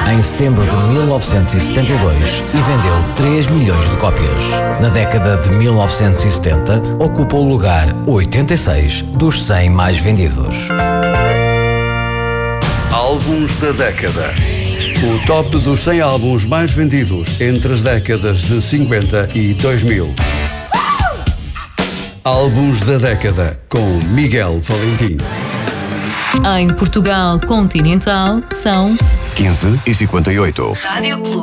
em setembro de 1972 e vendeu 3 milhões de cópias. Na década de 1970, ocupa o lugar 86 dos 100 mais vendidos. Álbuns da década. O top dos 100 álbuns mais vendidos entre as décadas de 50 e 2000. Álbuns da década com Miguel Valentim. Em Portugal continental são 15:58. Rádio Clube.